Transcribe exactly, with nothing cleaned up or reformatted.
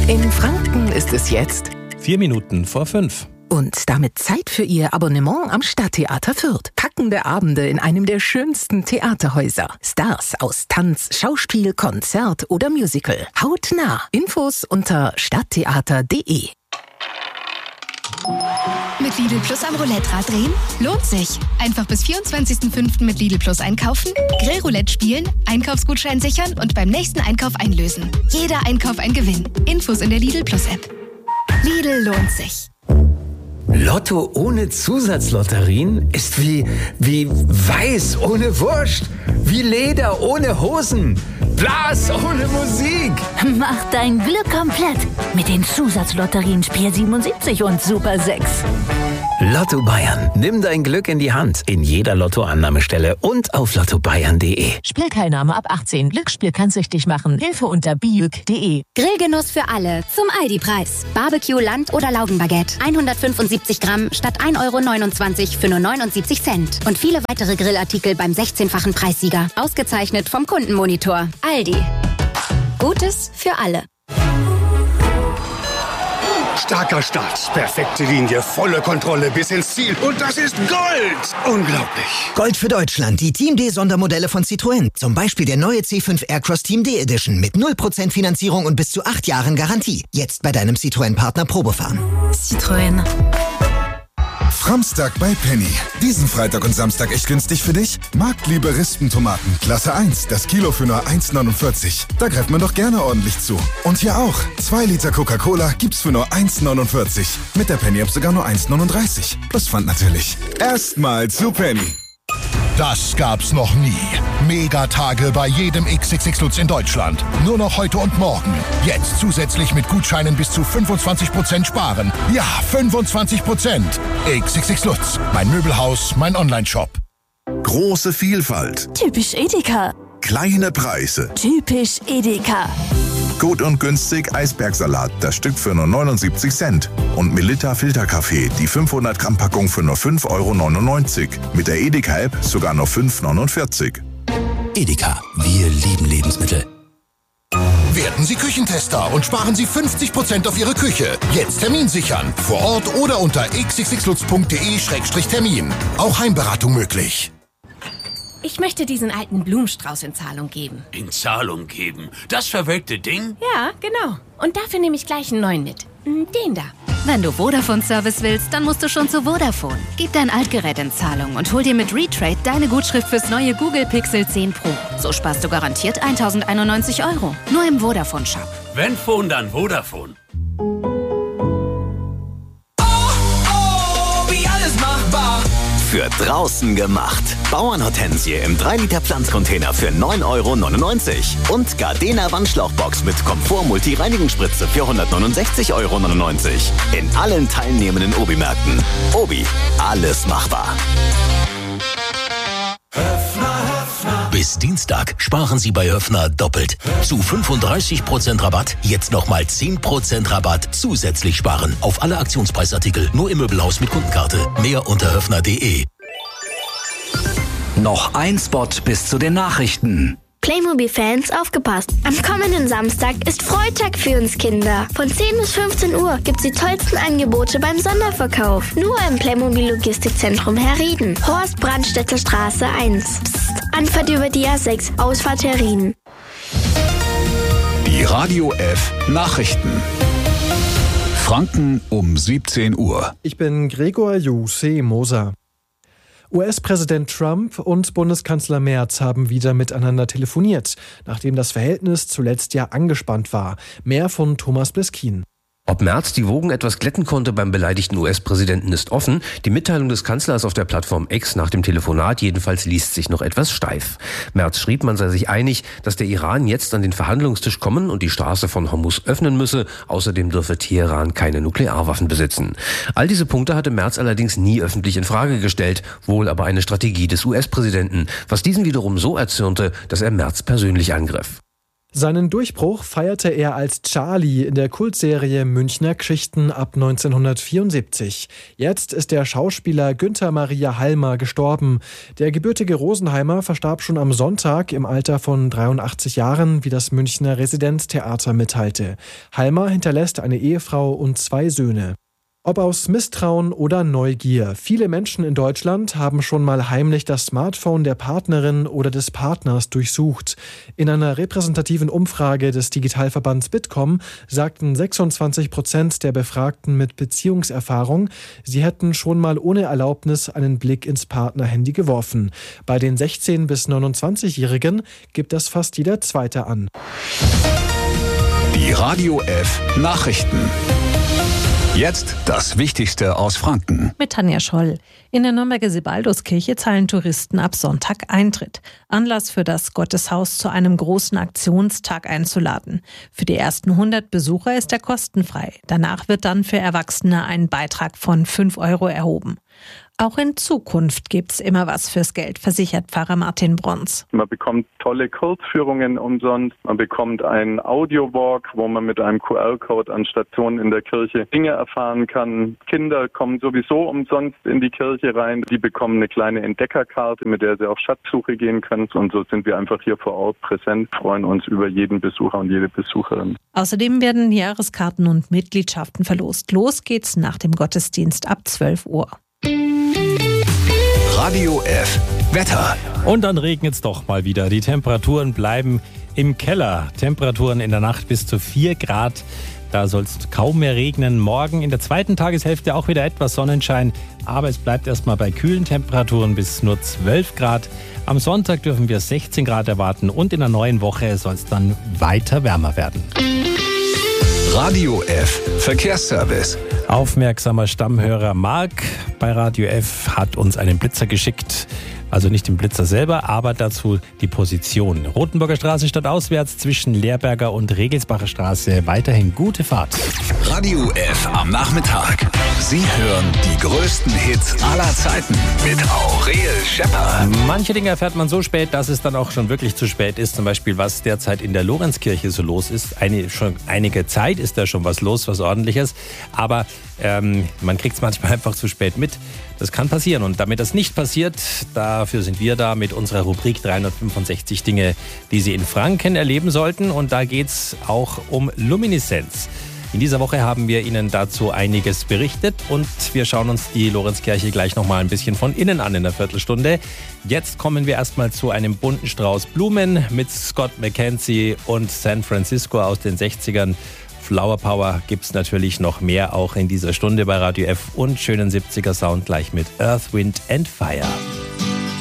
In Franken ist es jetzt Vier Minuten vor fünf. und damit Zeit für Ihr Abonnement am Stadttheater Fürth. Packende Abende in einem der schönsten Theaterhäuser. Stars aus Tanz, Schauspiel, Konzert oder Musical. Hautnah. Infos unter stadttheater punkt de. Mit Lidl Plus am Roulette-Rad drehen? Lohnt sich. Einfach bis vierundzwanzigsten fünften mit Lidl Plus einkaufen, Grillroulette spielen, Einkaufsgutschein sichern und beim nächsten Einkauf einlösen. Jeder Einkauf ein Gewinn. Infos in der Lidl Plus-App. Lidl lohnt sich. Lotto ohne Zusatzlotterien ist wie, wie Weiß ohne Wurst, wie Leder ohne Hosen, Blas ohne Musik. Mach dein Glück komplett mit den Zusatzlotterien Spiel siebenundsiebzig und Super sechs. Lotto Bayern. Nimm dein Glück in die Hand. In jeder Lottoannahmestelle und auf lotto bayern punkt de. Spielteilnahme ab achtzehn. Glücksspiel kann süchtig machen. Hilfe unter bijuk punkt de. Grillgenuss für alle zum Aldi-Preis. Barbecue, Land- oder Laugenbaguette. hundertfünfundsiebzig Gramm statt ein Euro neunundzwanzig für nur neunundsiebzig Cent. Und viele weitere Grillartikel beim sechzehnfachen Preissieger. Ausgezeichnet vom Kundenmonitor. Aldi. Gutes für alle. Starker Start, perfekte Linie, volle Kontrolle bis ins Ziel. Und das ist Gold! Unglaublich. Gold für Deutschland, die Team D Sondermodelle von Citroën. Zum Beispiel der neue C fünf Aircross Team D Edition mit null Prozent Finanzierung und bis zu acht Jahren Garantie. Jetzt bei deinem Citroën-Partner Probefahren. Citroën. Framstag bei Penny. Diesen Freitag und Samstag echt günstig für dich? Marktliebe Rispentomaten, Klasse eins, das Kilo für nur eins neunundvierzig. Da greift man doch gerne ordentlich zu. Und hier auch. zwei Liter Coca-Cola gibt's für nur eins neunundvierzig. Mit der Penny-App sogar nur eins neununddreißig. Plus Pfand natürlich. Erstmal zu Penny. Das gab's noch nie. Megatage bei jedem X X X Lutz in Deutschland. Nur noch heute und morgen. Jetzt zusätzlich mit Gutscheinen bis zu fünfundzwanzig Prozent sparen. Ja, fünfundzwanzig Prozent. X X X Lutz. Mein Möbelhaus, mein Onlineshop. Große Vielfalt. Typisch Edeka. Kleine Preise. Typisch Edeka. Gut und günstig Eisbergsalat, das Stück für nur neunundsiebzig Cent. Und Melitta Filterkaffee, die fünfhundert Gramm Packung für nur fünf Euro neunundneunzig. Mit der Edeka-App sogar nur fünf Euro neunundvierzig. Edeka, wir lieben Lebensmittel. Werden Sie Küchentester und sparen Sie fünfzig Prozent auf Ihre Küche. Jetzt Termin sichern. Vor Ort oder unter x x x lutz punkt de Schrägstrich Termin. Auch Heimberatung möglich. Ich möchte diesen alten Blumenstrauß in Zahlung geben. In Zahlung geben? Das verwelkte Ding? Ja, genau. Und dafür nehme ich gleich einen neuen mit. Den da. Wenn du Vodafone-Service willst, dann musst du schon zu Vodafone. Gib dein Altgerät in Zahlung und hol dir mit Retrade deine Gutschrift fürs neue Google Pixel zehn Pro. So sparst du garantiert tausendeinundneunzig Euro. Nur im Vodafone-Shop. Wenn Phone, dann Vodafone. Für draußen gemacht. Bauernhortensie im drei Liter Pflanzcontainer für neun Euro neunundneunzig. Und Gardena Wandschlauchbox mit Komfort-Multi-Reinigungsspritze für hundertneunundsechzig Euro neunundneunzig. In allen teilnehmenden Obi-Märkten. Obi, alles machbar. Bis Dienstag sparen Sie bei Höffner doppelt. Zu fünfunddreißig Prozent Rabatt, jetzt nochmal zehn Prozent Rabatt zusätzlich sparen. Auf alle Aktionspreisartikel, nur im Möbelhaus mit Kundenkarte. Mehr unter höffner punkt de. Noch ein Spot bis zu den Nachrichten. Playmobil-Fans, aufgepasst! Am kommenden Samstag ist Freitag für uns Kinder. Von zehn bis fünfzehn Uhr gibt's die tollsten Angebote beim Sonderverkauf. Nur im Playmobil-Logistikzentrum Herrieden. Horst Brandstätter Straße eins. Psst, Anfahrt über die A sechs, Ausfahrt Herrieden. Die Radio F Nachrichten. Franken um siebzehn Uhr. Ich bin Gregor Jussi Moser. U S-Präsident Trump und Bundeskanzler Merz haben wieder miteinander telefoniert, nachdem das Verhältnis zuletzt ja angespannt war. Mehr von Thomas Bleskin. Ob Merz die Wogen etwas glätten konnte beim beleidigten U S-Präsidenten ist offen. Die Mitteilung des Kanzlers auf der Plattform X nach dem Telefonat jedenfalls liest sich noch etwas steif. Merz schrieb, man sei sich einig, dass der Iran jetzt an den Verhandlungstisch kommen und die Straße von Hormuz öffnen müsse. Außerdem dürfe Teheran keine Nuklearwaffen besitzen. All diese Punkte hatte Merz allerdings nie öffentlich in Frage gestellt, wohl aber eine Strategie des U S-Präsidenten, was diesen wiederum so erzürnte, dass er Merz persönlich angriff. Seinen Durchbruch feierte er als Charlie in der Kultserie Münchner Geschichten ab neunzehnhundertvierundsiebzig. Jetzt ist der Schauspieler Günther Maria Halmer gestorben. Der gebürtige Rosenheimer verstarb schon am Sonntag im Alter von dreiundachtzig Jahren, wie das Münchner Residenztheater mitteilte. Halmer hinterlässt eine Ehefrau und zwei Söhne. Ob aus Misstrauen oder Neugier, viele Menschen in Deutschland haben schon mal heimlich das Smartphone der Partnerin oder des Partners durchsucht. In einer repräsentativen Umfrage des Digitalverbands Bitkom sagten sechsundzwanzig Prozent der Befragten mit Beziehungserfahrung, sie hätten schon mal ohne Erlaubnis einen Blick ins Partnerhandy geworfen. Bei den sechzehn- bis neunundzwanzigjährigen gibt das fast jeder Zweite an. Die Radio F Nachrichten. Jetzt das Wichtigste aus Franken. Mit Tanja Scholl. In der Nürnberger Sebalduskirche zahlen Touristen ab Sonntag Eintritt. Anlass für das Gotteshaus zu einem großen Aktionstag einzuladen. Für die ersten hundert Besucher ist er kostenfrei. Danach wird dann für Erwachsene ein Beitrag von fünf Euro erhoben. Auch in Zukunft gibt's immer was fürs Geld, versichert Pfarrer Martin Brons. Man bekommt tolle Kurzführungen umsonst. Man bekommt einen Audiowalk, wo man mit einem Q R-Code an Stationen in der Kirche Dinge erfahren kann. Kinder kommen sowieso umsonst in die Kirche rein. Die bekommen eine kleine Entdeckerkarte, mit der sie auf Schatzsuche gehen können. Und so sind wir einfach hier vor Ort präsent, freuen uns über jeden Besucher und jede Besucherin. Außerdem werden Jahreskarten und Mitgliedschaften verlost. Los geht's nach dem Gottesdienst ab zwölf Uhr. Radio F Wetter. Und dann regnet es doch mal wieder. Die Temperaturen bleiben im Keller. Temperaturen in der Nacht bis zu vier Grad. Da soll es kaum mehr regnen. Morgen in der zweiten Tageshälfte auch wieder etwas Sonnenschein. Aber es bleibt erstmal bei kühlen Temperaturen bis nur zwölf Grad. Am Sonntag dürfen wir sechzehn Grad erwarten. Und in der neuen Woche soll es dann weiter wärmer werden. Radio F Verkehrsservice. Aufmerksamer Stammhörer Marc bei Radio F hat uns einen Blitzer geschickt. Also nicht den Blitzer selber, aber dazu die Position. Rothenburger Straße stadtauswärts zwischen Lehrberger und Regelsbacher Straße. Weiterhin gute Fahrt. Radio F am Nachmittag. Sie hören die größten Hits aller Zeiten mit Aurel Schepper. Manche Dinge erfährt man so spät, dass es dann auch schon wirklich zu spät ist. Zum Beispiel, was derzeit in der Lorenzkirche so los ist. Eine, schon einige Zeit ist da schon was los, was Ordentliches. Aber ähm, man kriegt es manchmal einfach zu spät mit. Das kann passieren. Und damit das nicht passiert, dafür sind wir da mit unserer Rubrik dreihundertfünfundsechzig Dinge, die Sie in Franken erleben sollten. Und da geht es auch um Lumineszenz. In dieser Woche haben wir Ihnen dazu einiges berichtet und wir schauen uns die Lorenzkirche gleich nochmal ein bisschen von innen an in der Viertelstunde. Jetzt kommen wir erstmal zu einem bunten Strauß Blumen mit Scott McKenzie und San Francisco aus den sechzigern. Flower Power gibt's natürlich noch mehr auch in dieser Stunde bei Radio F und schönen siebziger Sound gleich mit Earth, Wind and Fire.